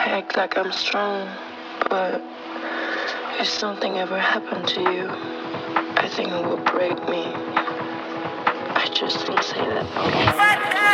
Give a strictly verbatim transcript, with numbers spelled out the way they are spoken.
act like I'm strong, but if something ever happened to you, I think it would break me. I just don't say that.